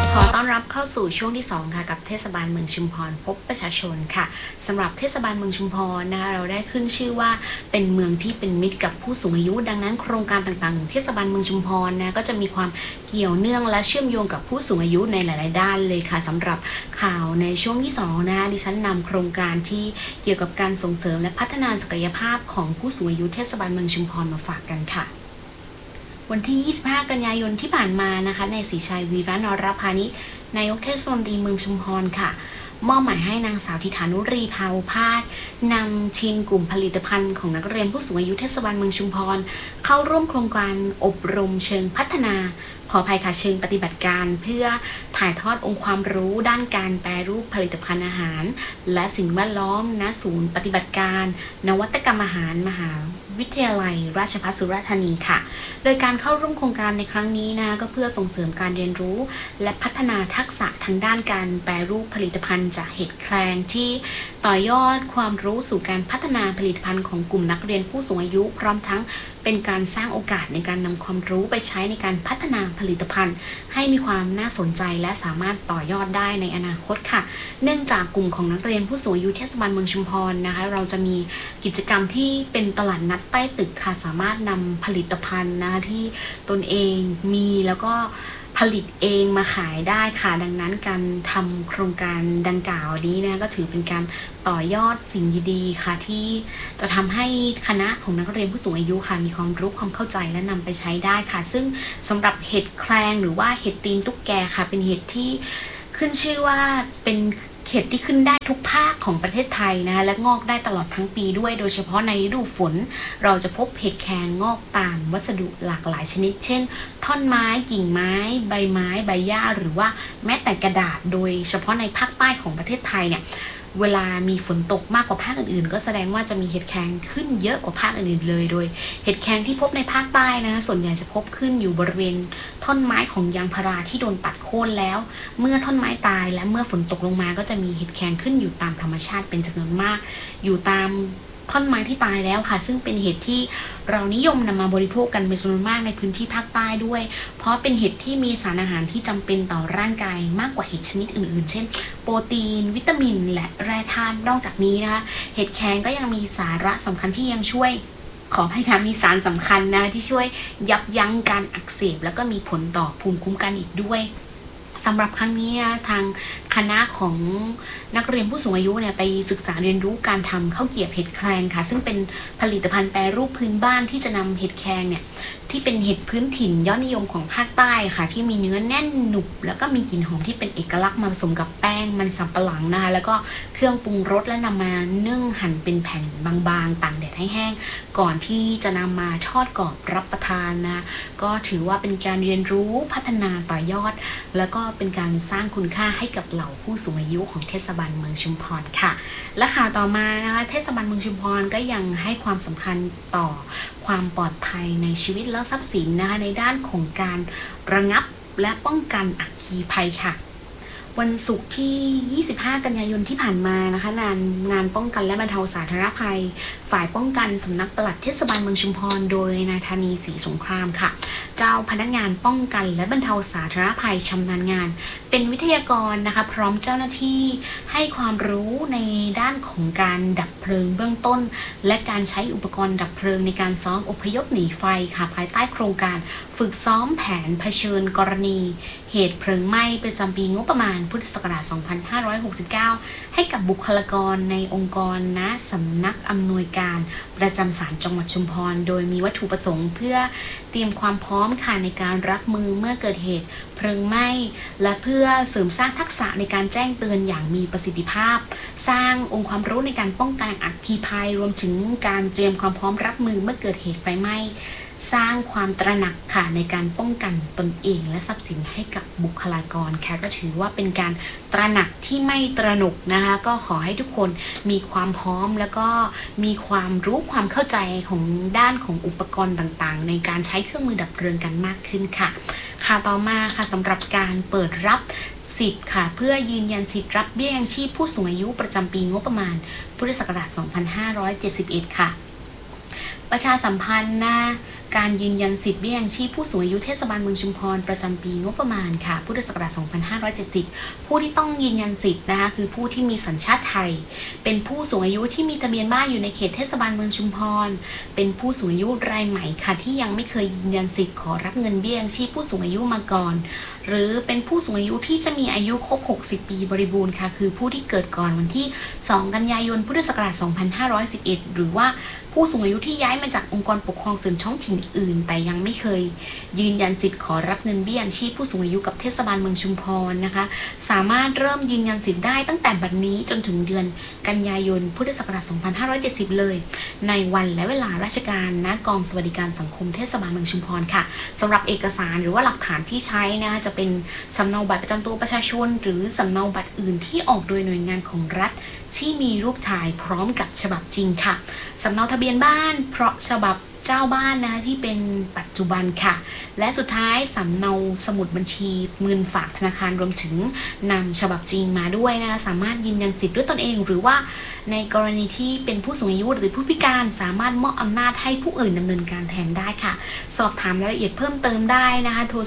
ขอต้อนรับเข้าสู่ช่วงที่2ค่ะกับเทศบาลเมืองชุมพรพบประชาชนค่ะสำหรับเทศบาลเมืองชุมพรนะคะเราได้ขึ้นชื่อว่าเป็นเมืองที่เป็นมิตรกับผู้สูงอายุดังนั้นโครงการต่างๆของเทศบาลเมืองชุมพรนะก็จะมีความเกี่ยวเนื่องและเชื่อมโยงกับผู้สูงอายุในหลายๆด้านเลยค่ะสำหรับข่าวในช่วงที่2นะคะดิฉันนำโครงการที่เกี่ยวกับการส่งเสริมและพัฒนาศักยภาพของผู้สูงอายุเทศบาลเมืองชุมพรมาฝากกันค่ะวันที่ 25 กันยายนที่ผ่านมานะคะนายศรีชัย วีระนรพานิชนายกเทศมนตรีเมืองชุมพรค่ะมอบหมายให้นางสาวธิธานุรีภาวพาสนำทีมกลุ่มผลิตภัณฑ์ของนักเรียนผู้สูงอายุเทศบาลเมืองชุมพรเข้าร่วมโครงการอบรมเชิงพัฒนาขออภัยค่ะเชิงปฏิบัติการเพื่อถ่ายทอดองค์ความรู้ด้านการแปรรูปผลิตภัณฑ์อาหารและสิ่งแวดล้อมณศูนย์ปฏิบัติการนวัตกรรมอาหารมหาวิทยาลัยราชภัฏสุราษฎร์ธานีค่ะโดยการเข้าร่วมโครงการในครั้งนี้นะก็เพื่อส่งเสริมการเรียนรู้และพัฒนาทักษะทางด้านการแปรรูปผลิตภัณฑ์จากเห็ดแครงที่ต่อยอดความรู้สู่การพัฒนาผลิตภัณฑ์ของกลุ่มนักเรียนผู้สูงอายุพร้อมทั้งเป็นการสร้างโอกาสในการนำความรู้ไปใช้ในการพัฒนาผลิตภัณฑ์ให้มีความน่าสนใจและสามารถต่อยอดได้ในอนาคตค่ะเนื่องจากกลุ่มของนักเรียนผู้สูงอายุเทศบาลเมืองชุมพรนะคะเราจะมีกิจกรรมที่เป็นตลาดนัดใต้ตึกค่ะสามารถนำผลิตภัณฑ์นะคะที่ตนเองมีแล้วก็ผลิตเองมาขายได้ค่ะดังนั้นการทำโครงการดังกล่าวนี้นะก็ถือเป็นการต่อยอดสิ่งดีๆค่ะที่จะทำให้คณะของนักเรียนผู้สูงอายุค่ะมีความรู้ความเข้าใจและนำไปใช้ได้ค่ะซึ่งสำหรับเห็ดแครงหรือว่าเห็ดตีนตุ๊กแกค่ะเป็นเห็ดที่ขึ้นชื่อว่าเป็นเห็ดที่ขึ้นได้ทุกภาคของประเทศไทยนะคะและงอกได้ตลอดทั้งปีด้วยโดยเฉพาะในฤดูฝนเราจะพบเห็ดแครงงอกตามวัสดุหลากหลายชนิดเช่นท่อนไม้กิ่งไม้ใบไม้ใบหญ้าหรือว่าแม้แต่กระดาษโดยเฉพาะในภาคใต้ของประเทศไทยเนี่ยเวลามีฝนตกมากกว่าภาคอื่นๆก็แสดงว่าจะมีเห็ดแครงขึ้นเยอะกว่าภาคอื่นๆเลยโดยเห็ดแครงที่พบในภาคใต้นะส่วนใหญ่จะพบขึ้นอยู่บริเวณท่อนไม้ของยางพาราที่โดนตัดโค่นแล้วเมื่อท่อนไม้ตายและเมื่อฝนตกลงมาก็จะมีเห็ดแครงขึ้นอยู่ตามธรรมชาติเป็นจำนวนมากอยู่ตามท่อนไม้ที่ตายแล้วค่ะซึ่งเป็นเห็ดที่เรานิยมนำมาบริโภคกันเป็นจำนวนมากในพื้นที่ภาคใต้ด้วยเพราะเป็นเห็ดที่มีสารอาหารที่จำเป็นต่อร่างกายมากกว่าเห็ดชนิดอื่นๆเช่นโปรตีนวิตามินและแร่ธาตุนอกจากนี้นะคะเห็ดแครงก็ยังมีสาระสำคัญที่ยังช่วยขอให้ค่ะมีสารสำคัญนะที่ช่วยยับยั้งการอักเสบแล้วก็มีผลต่อภูมิคุ้มกันอีกด้วยสำหรับครั้งนี้ทางคณะของนักเรียนผู้สูงอายุเนี่ยไปศึกษาเรียนรู้การทำข้าวเกรี๊ยวเห็ดแครงค่ะซึ่งเป็นผลิตภัณฑ์แปรรูปพื้นบ้านที่จะนำเห็ดแครงเนี่ยที่เป็นเห็ดพื้นถิ่นยอดนิยมของภาคใต้ค่ะที่มีเนื้อแน่นหนุบแล้วก็มีกลิ่นหอมที่เป็นเอกลักษณ์มาผสมกับแป้งมันสำปะหลังนะคะแล้วก็เครื่องปรุงรสและนำมานึ่งหั่นเป็นแผ่นบางๆตากแดดให้แห้งก่อนที่จะนำมาทอดกรอบรับประทานนะก็ถือว่าเป็นการเรียนรู้พัฒนาต่อยอดแล้วก็เป็นการสร้างคุณค่าให้กับเหล่าผู้สูงอายุของเทศบาลเมืองชุมพรค่ะและข่าวต่อมานะคะเทศบาลเมืองชุมพรก็ยังให้ความสำคัญต่อความปลอดภัยในชีวิตและทรัพย์สินนะคะในด้านของการระงับและป้องกันอัคคีภัยค่ะวันศุกร์ที่ 25 กันยายนที่ผ่านมานะคะงานป้องกันและบรรเทาสาธารณภัยฝ่ายป้องกันสำนักปลัดเทศบาลเมืองชุมพรโดยนายธานีศรีสงครามค่ะเจ้าพนักงานป้องกันและบรรเทาสาธารณภัยชำนาญงานเป็นวิทยากรนะคะพร้อมเจ้าหน้าที่ให้ความรู้ในด้านของการดับเพลิงเบื้องต้นและการใช้อุปกรณ์ดับเพลิงในการซ้อมอพยพหนีไฟค่ะภายใต้โครงการฝึกซ้อมแผนเผชิญกรณีเหตุเพลิงไหม้ประจำปีงบประมาณพุทธศักราช 2569 ให้กับบุคลากรในองค์กรณสำนักอำนวยการประจำศาลจังหวัดชุมพรโดยมีวัตถุประสงค์เพื่อเตรียมความพร้อมค่ะในการรับมือเมื่อเกิดเหตุเพลิงไหม้และเพื่อเสริมสร้างทักษะในการแจ้งเตือนอย่างมีประสิทธิภาพสร้างองค์ความรู้ในการป้องกันอัคคีภัยรวมถึงการเตรียมความพร้อมรับมือเมื่อเกิดเหตุไฟไหม้สร้างความตระหนักค่ะในการป้องกันตนเองและทรัพย์สินให้กับบุคลากรค่ะก็ถือว่าเป็นการตระหนักที่ไม่ตระหนกนะคะก็ขอให้ทุกคนมีความพร้อมแล้วก็มีความรู้ความเข้าใจของด้านของอุปกรณ์ต่างๆในการใช้เครื่องมือดับเพลิงกันมากขึ้นค่ะค่ะต่อมาค่ะสำหรับการเปิดรับสิทธิ์ค่ะเพื่อยืนยันสิทธิ์รับเบี้ยยังชีพผู้สูงอายุประจำปีงบประมาณพุทธศักราช 2571 ค่ะประชาสัมพันธ์นะการยืนยันสิทธิเบี้ยยังชีพผู้สูงอายุเทศบาลเมืองชุมพรประจำปีงบประมาณค่ะพุทธศักราช 2570 ผู้ที่ต้องยืนยันสิทธิ์นะคะคือผู้ที่มีสัญชาติไทยเป็นผู้สูงอายุที่มีทะเบียนบ้านอยู่ในเขตเทศบาลเมืองชุมพรเป็นผู้สูงอายุรายใหม่ค่ะที่ยังไม่เคยยืนยันสิทธิ์ขอรับเงินเบี้ยยังชีพผู้สูงอายุมาก่อนหรือเป็นผู้สูงอายุที่จะมีอายุครบ 60 ปีบริบูรณ์ค่ะคือผู้ที่เกิดก่อนวันที่ 2 กันยายน พุทธศักราช 2511 หรือว่าผู้สูงอายุที่ย้ายมาจากองค์กรปกครองส่วนท้องถิ่นอื่นแต่ยังไม่เคยยืนยันสิทธิ์ขอรับเงินเบี้ยยังชีพผู้สูงอายุกับเทศบาลเมืองชุมพรนะคะสามารถเริ่มยืนยันสิทธิ์ได้ตั้งแต่บัดนี้จนถึงเดือนกันยายน พุทธศักราช 2570 เลยในวันและเวลาราชการณกองสวัสดิการสังคมเทศบาลเมืองชุมพรค่ะสำหรับเอกสารหรือว่าหลักฐานที่ใช้นะจะเป็นสำเนาบัตรประจำตัวประชาชนหรือสำเนาบัตรอื่นที่ออกโดยหน่วยงานของรัฐที่มีรูปถ่ายพร้อมกับฉบับจริงค่ะสำเนาทะเบียนบ้านเพราะฉบับเจ้าบ้านนะที่เป็นปัจจุบันค่ะและสุดท้ายสำเนาสมุดบัญชีเงินฝากธนาคารรวมถึงนำฉบับจริงมาด้วยนะสามารถยืนยันสิทธิ์ด้วยตนเองหรือว่าในกรณีที่เป็นผู้สูงอายุหรือผู้พิการสามารถมอบอำนาจให้ผู้อื่นดำเนินการแทนได้ค่ะสอบถามรายละเอียดเพิ่มเติมได้นะคะโทร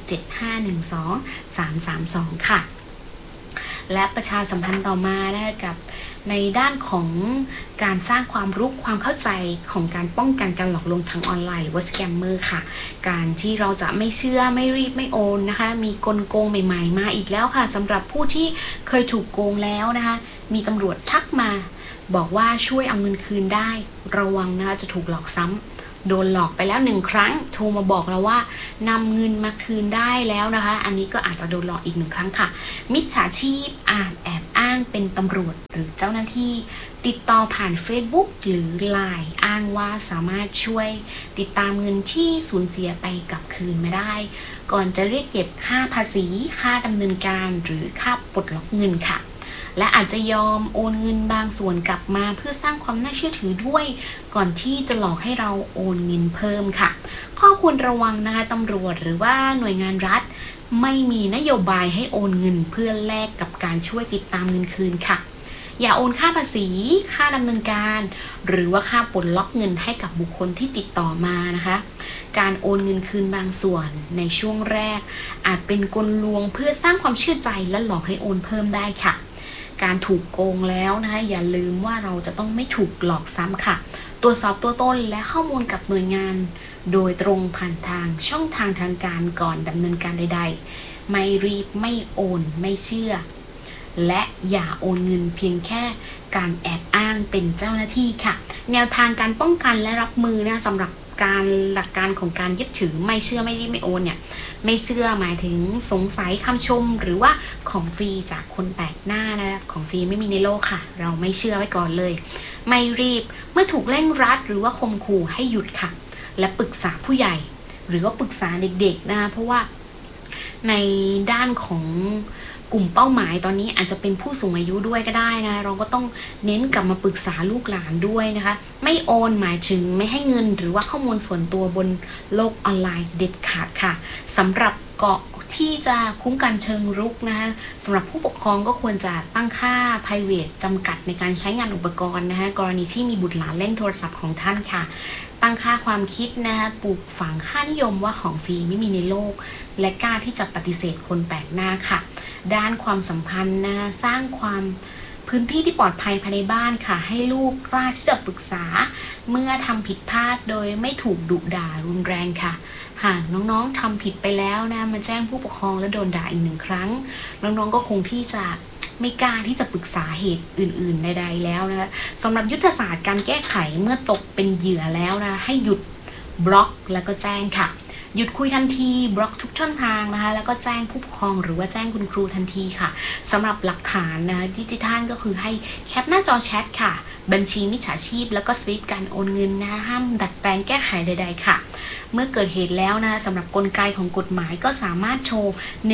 0775123332 ค่ะและประชาสัมพันธ์ต่อมานะคะกับในด้านของการสร้างความรู้ความเข้าใจของการป้องกันการหลอกลวงทางออนไลน์หรือว่าสแกมเมอร์ค่ะการที่เราจะไม่เชื่อไม่รีบไม่โอนนะคะมีกลโกงใหม่ๆมาอีกแล้วค่ะสำหรับผู้ที่เคยถูกโกงแล้วนะคะมีตำรวจทักมาบอกว่าช่วยเอาเงินคืนได้ระวังนะคะจะถูกหลอกซ้ำโดนหลอกไปแล้ว1 ครั้งโทรมาบอกเราว่านำเงินมาคืนได้แล้วนะคะอันนี้ก็อาจจะโดนหลอกอีก1 ครั้งค่ะมิจฉาชีพอาจแอบอ้างเป็นตำรวจหรือเจ้าหน้าที่ติดต่อผ่าน Facebook หรือ LINE อ้างว่าสามารถช่วยติดตามเงินที่สูญเสียไปกลับคืนมาได้ก่อนจะเรียกเก็บค่าภาษีค่าดำเนินการหรือค่าปลดล็อกเงินค่ะและอาจจะยอมโอนเงินบางส่วนกลับมาเพื่อสร้างความน่าเชื่อถือด้วยก่อนที่จะหลอกให้เราโอนเงินเพิ่มค่ะข้อควรระวังนะคะตำรวจหรือว่าหน่วยงานรัฐไม่มีนโยบายให้โอนเงินเพื่อแลกกับการช่วยติดตามเงินคืนค่ะอย่าโอนค่าภาษีค่าดำเนินการหรือว่าค่าปลดล็อกเงินให้กับบุคคลที่ติดต่อมานะคะการโอนเงินคืนบางส่วนในช่วงแรกอาจเป็นกลลวงเพื่อสร้างความเชื่อใจและหลอกให้โอนเพิ่มได้ค่ะการถูกโกงแล้วนะคะอย่าลืมว่าเราจะต้องไม่ถูกหลอกซ้ำค่ะตรวจสอบตัวตนและข้อมูลกับหน่วยงานโดยตรงผ่านทางช่องทางการก่อนดำเนินการใดๆไม่รีบไม่โอนไม่เชื่อและอย่าโอนเงินเพียงแค่การแอบอ้างเป็นเจ้าหน้าที่ค่ะแนวทางการป้องกันและรับมือนะสำหรับการหลักการของการยึดถือไม่เชื่อไม่รีบไม่โอนเนี่ยไม่เชื่อหมายถึงสงสัยคำชมหรือว่าของฟรีจากคนแปลกหน้านะของฟรีไม่มีในโลกค่ะเราไม่เชื่อไว้ก่อนเลยไม่รีบเมื่อถูกเร่งรัดหรือว่าข่มขู่ให้หยุดค่ะและปรึกษาผู้ใหญ่หรือว่าปรึกษาเด็กๆนะเพราะว่าในด้านของกลุ่มเป้าหมายตอนนี้อาจจะเป็นผู้สูงอายุด้วยก็ได้นะเราก็ต้องเน้นกลับมาปรึกษาลูกหลานด้วยนะคะไม่โอนหมายถึงไม่ให้เงินหรือว่าข้อมูลส่วนตัวบนโลกออนไลน์เด็ดขาดค่ะสำหรับเกาะที่จะคุ้มกันเชิงรุกนะคะสำหรับผู้ปกครองก็ควรจะตั้งค่า private จำกัดในการใช้งานอุปกรณ์นะคะกรณีที่มีบุตรหลานเล่นโทรศัพท์ของท่านค่ะตั้งค่าความคิดนะคะปลูกฝังค่านิยมว่าของฟรีไม่มีในโลกและกล้าที่จะปฏิเสธคนแปลกหน้าค่ะด้านความสัมพันธ์นะสร้างความพื้นที่ที่ปลอดภัยภายในบ้านค่ะให้ลูกกล้าที่จะปรึกษาเมื่อทำผิดพลาดโดยไม่ถูกดุด่ารุนแรงค่ะหากน้องๆทำผิดไปแล้วนะมาแจ้งผู้ปกครองและโดนด่าอีก1 ครั้งน้องๆก็คงที่จะไม่กล้าที่จะปรึกษาเหตุอื่นๆใดๆแล้วนะคะสำหรับยุทธศาสตร์การแก้ไขเมื่อตกเป็นเหยื่อแล้วนะให้หยุดบล็อกแล้วก็แจ้งค่ะหยุดคุยทันทีบล็อกทุกช่องทางนะคะแล้วก็แจ้งผู้ปกครองหรือว่าแจ้งคุณครูทันทีค่ะสำหรับหลักฐานนะดิจิทัลก็คือให้แคปหน้าจอแชทค่ะบัญชีมิจฉาชีพแล้วก็สลิปการโอนเงินนะห้ามดัดแปลงแก้ไขใดๆค่ะเมื่อเกิดเหตุแล้วนะสำหรับกลไกของกฎหมายก็สามารถโชว์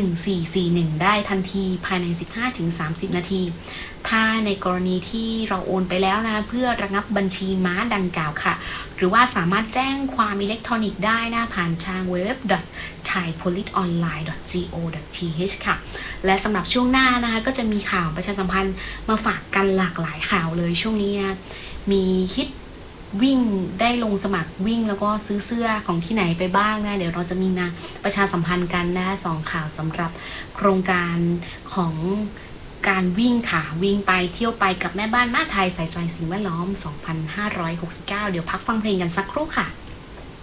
1441ได้ทันทีภายใน 15-30 นาทีถ้าในกรณีที่เราโอนไปแล้วนะเพื่อระงับบัญชีม้าดังกล่าวค่ะหรือว่าสามารถแจ้งความอิเล็กทรอนิกส์ได้นะผ่านทางเว็บ thaipoliceonline.co.th ค่ะและสำหรับช่วงหน้านะคะก็จะมีข่าวประชาสัมพันธ์มาฝากกันหลากหลายข่าวเลยช่วงนี้นะมีฮิตวิ่งได้ลงสมัครวิ่งแล้วก็ซื้อเสื้อของที่ไหนไปบ้างนะเดี๋ยวเราจะมีมาประชาสัมพันธ์กันนะคะ2 ข่าวสำหรับโครงการของการวิ่งค่ะวิ่งไปเที่ยวไปกับแม่บ้านมาไทยใส่ใจสิ่งแวดล้อม 2569 เดี๋ยวพักฟังเพลงกันสักครู่ค่ะ